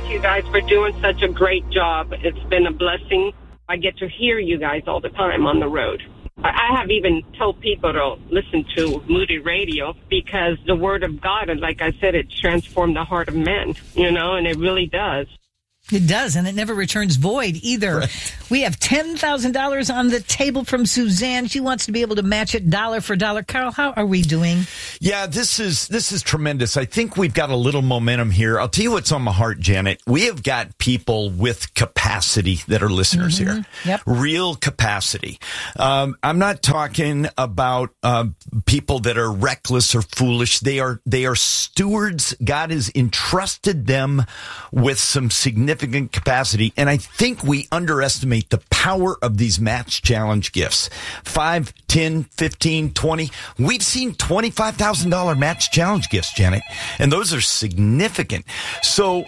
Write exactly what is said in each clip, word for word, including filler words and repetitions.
you guys for doing such a great job. It's been a blessing. I get to hear you guys all the time on the road. I have even told people to listen to Moody Radio because the Word of God, and like I said, it transformed the heart of men, you know, and it really does. It does, and it never returns void either. Right. We have ten thousand dollars on the table from Suzanne. She wants to be able to match it dollar for dollar. Carl, how are we doing? Yeah, this is this is tremendous. I think we've got a little momentum here. I'll tell you what's on my heart, Janet. We have got people with capacity that are listeners mm-hmm. here. Yep. Real capacity. Um, I'm not talking about uh, people that are reckless or foolish. They are they are stewards. God has entrusted them with some significant capacity, and I think we underestimate the power of these Match Challenge gifts. Five, ten, fifteen, twenty. We've seen twenty-five thousand dollars Match Challenge gifts, Janet, and those are significant. So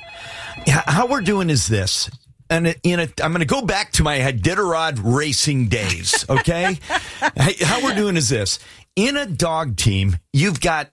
how we're doing is this. And in a, I'm going to go back to my Iditarod racing days, okay? How we're doing is this. In a dog team, you've got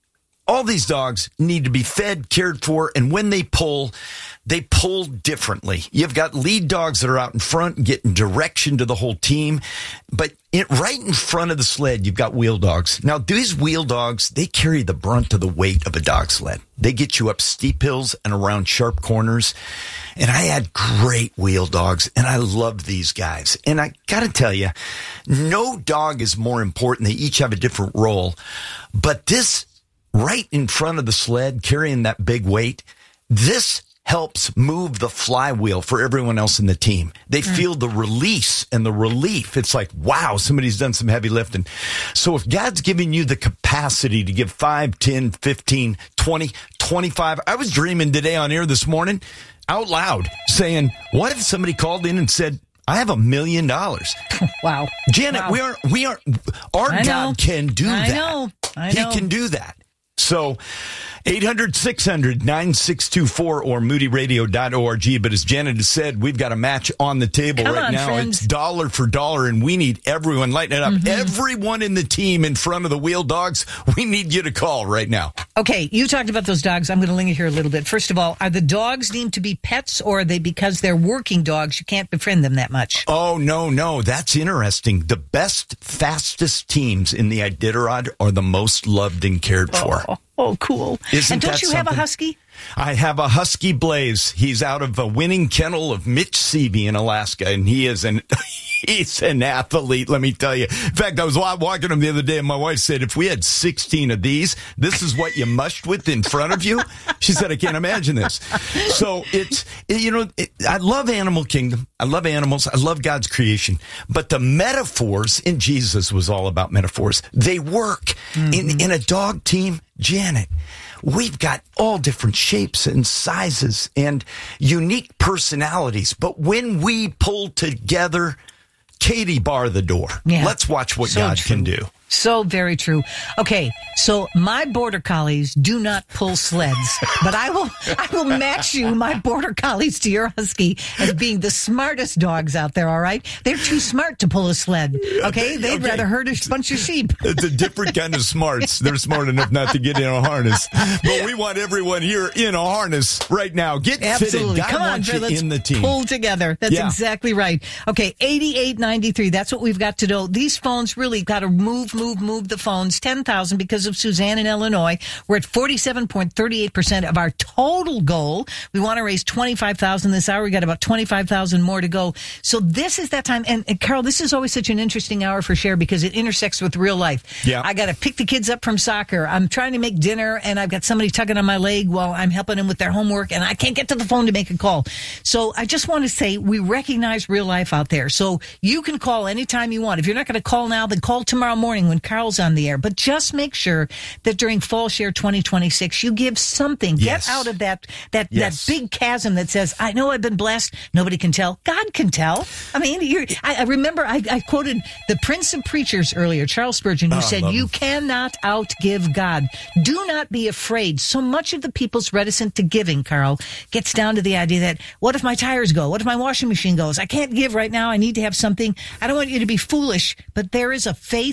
all these dogs need to be fed, cared for, and when they pull, they pull differently. You've got lead dogs that are out in front getting direction to the whole team, but it, right in front of the sled, you've got wheel dogs. Now, these wheel dogs, they carry the brunt of the weight of a dog sled. They get you up steep hills and around sharp corners, and I had great wheel dogs, and I loved these guys. And I got to tell you, no dog is more important. They each have a different role, but this right in front of the sled, carrying that big weight, this helps move the flywheel for everyone else in the team. They mm. feel the release and the relief. It's like, wow, somebody's done some heavy lifting. So if God's giving you the capacity to give five, ten, fifteen, twenty, twenty-five, I was dreaming today on air this morning out loud saying, what if somebody called in and said, I have a million dollars. Wow. Janet, wow. we are, we are, our I God know. can do I that. Know. I he know. can do that. So eight hundred, six hundred, nine six two four or moody radio dot org. But as Janet has said, we've got a match on the table Come right on, now. friends. It's dollar for dollar, and we need everyone. Lighten it up. Mm-hmm. Everyone in the team in front of the wheel dogs, we need you to call right now. Okay, you talked about those dogs. I'm going to linger here a little bit. First of all, are the dogs deemed to be pets, or are they because they're working dogs, you can't befriend them that much? Oh, no, no. That's interesting. The best, fastest teams in the Iditarod are the most loved and cared for. Oh. Oh, cool. Isn't and don't that you something? have a husky? I have a husky Blaze. He's out of a winning kennel of Mitch Seavey in Alaska, and he is an he's an athlete, let me tell you. In fact, I was walking him the other day, and my wife said, if we had sixteen of these, this is what you mushed with in front of you? She said, I can't imagine this. So it's, you know, it, I love Animal Kingdom. I love animals. I love God's creation. But the metaphors, and Jesus was all about metaphors, they work. Mm-hmm. In, in a dog team, Janet, we've got all different shapes and sizes and unique personalities. But when we pull together, Katie, bar the door. Yeah. Let's watch what So God true. can do. So very true. Okay, so my border collies do not pull sleds, but I will I will match you, my border collies, to your husky as being the smartest dogs out there, all right? They're too smart to pull a sled, okay? They'd Okay. rather herd a bunch of sheep. It's a different kind of smarts. They're smart enough not to get in a harness. But we want everyone here in a harness right now. Get Absolutely. fitted. God Come on, wants Fred, you let's in the team. pull together. That's Yeah. exactly right. Okay, eighty-eight ninety-three. That's what we've got to do. These phones really got to move, move, move the phones. ten thousand because of Suzanne in Illinois. We're at forty-seven point three eight percent of our total goal. We want to raise twenty-five thousand this hour. We got about twenty-five thousand more to go. So this is that time. And, and Carol, this is always such an interesting hour for Cher because it intersects with real life. Yeah. I got to pick the kids up from soccer. I'm trying to make dinner and I've got somebody tugging on my leg while I'm helping them with their homework and I can't get to the phone to make a call. So I just want to say we recognize real life out there. So you can call anytime you want. If you're not going to call now, then call tomorrow morning when Carol's on the air. But just make sure that during Fall Share twenty twenty-six, you give something. Yes. Get out of that that Yes. that big chasm that says, I know I've been blessed. Nobody can tell. God can tell. I mean, you're, I, I remember I, I quoted the Prince of Preachers earlier, Charles Spurgeon, who Oh, said, love you him. cannot outgive God. Do not be afraid. So much of the people's reticent to giving, Carl, gets down to the idea that, what if my tires go? What if my washing machine goes? I can't give right now. I need to have something. I don't want you to be foolish, but there is a faith rest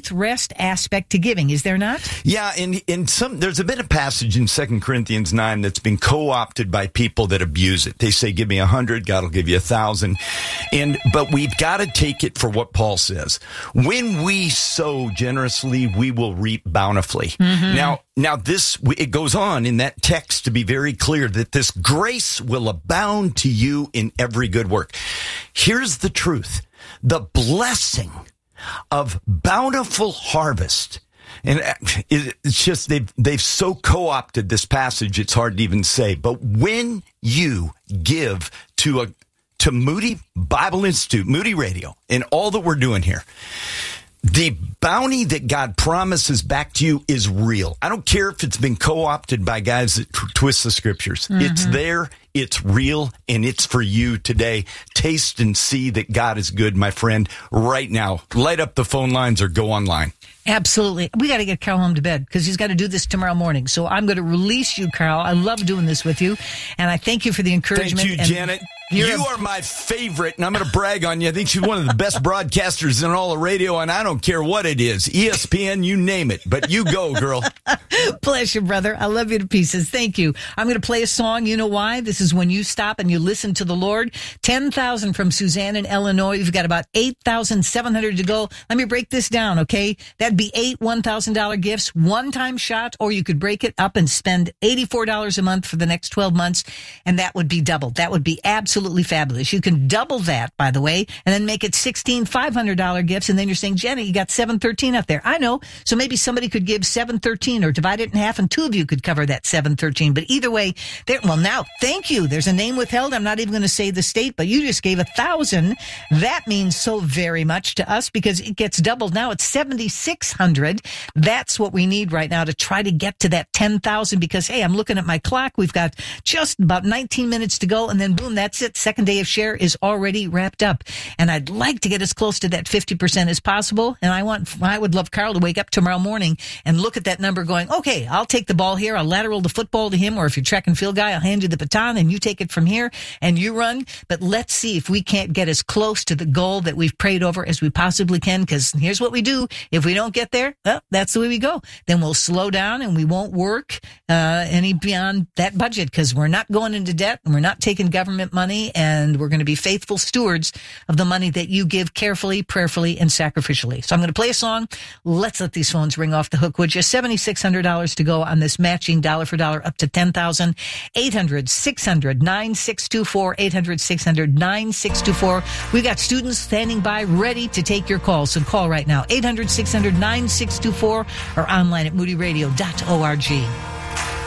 trust aspect to giving, is there not? Yeah, and in some there's a bit of passage in Second Corinthians nine that's been co-opted by people that abuse it. They say, give me a hundred, God will give you a thousand. And but we've got to take it for what Paul says. When we sow generously, we will reap bountifully. Mm-hmm. Now, now this it goes on in that text to be very clear that this grace will abound to you in every good work. Here's the truth. The blessing of bountiful harvest. And it's just, they've, they've so co-opted this passage, it's hard to even say. But when you give to a, to Moody Bible Institute, Moody Radio, and all that we're doing here, the bounty that God promises back to you is real. I don't care if it's been co-opted by guys that t- twist the scriptures. Mm-hmm. It's there, it's real, and it's for you today. Taste and see that God is good, my friend, right now. Light up the phone lines or go online. Absolutely. We got to get Carl home to bed because he's got to do this tomorrow morning. So I'm going to release you, Carl. I love doing this with you, and I thank you for the encouragement. Thank you, and Janet. You a- are my favorite, and I'm going to brag on you. I think she's one of the best broadcasters in all of radio, and I don't care what it is. E S P N, you name it. But you go, girl. Bless you, brother. I love you to pieces. Thank you. I'm going to play a song. You know why? This is when you stop and you listen to the Lord. ten thousand from Suzanne in Illinois. You've got about eight thousand seven hundred to go. Let me break this down, okay? That'd be eight one thousand dollars gifts, one-time shot, or you could break it up and spend eighty-four dollars a month for the next twelve months, and that would be doubled. That would be absolutely fabulous. You can double that, by the way, and then make it sixteen five hundred dollars gifts, and then you're saying, Jenny, you got seven thirteen out there. I know. So maybe somebody could give seven thirteen or divide it in half, and two of you could cover that seven thirteen. But either way, there. Well, now, thank you. There's a name withheld. I'm not even going to say the state, but you just gave a thousand. That means so very much to us because it gets doubled. Now it's seventy-six hundred. That's what we need right now to try to get to that ten thousand because, hey, I'm looking at my clock. We've got just about nineteen minutes to go, and then boom, that's it. Second day of share is already wrapped up. And I'd like to get as close to that fifty percent as possible. And I want, I would love Carl to wake up tomorrow morning and look at that number going, okay, I'll take the ball here. I'll lateral the football to him. Or if you're track and field guy, I'll hand you the baton and you take it from here and you run. But let's see if we can't get as close to the goal that we've prayed over as we possibly can. Because here's what we do. If we don't get there, well, that's the way we go. Then we'll slow down and we won't work uh, any beyond that budget because we're not going into debt and we're not taking government money, and we're going to be faithful stewards of the money that you give carefully, prayerfully, and sacrificially. So I'm going to play a song. Let's let these phones ring off the hook, would you? seven thousand six hundred dollars to go on this matching dollar for dollar up to ten thousand. eight hundred six hundred nine six two four, eight hundred six hundred nine six two four. We've got students standing by ready to take your calls. So call right now, eight hundred six hundred nine six two four or online at moody radio dot org.